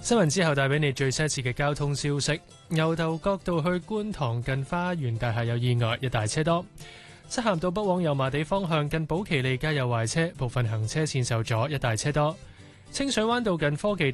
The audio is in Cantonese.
新聞之後帶俾你最新一次嘅交通消息。牛頭角道去觀塘近花園大廈有意外，一大車多。漆咸道北往油麻地方向近寶其利街有壞車，部分行車線受阻，一大車多。清水灣道近科技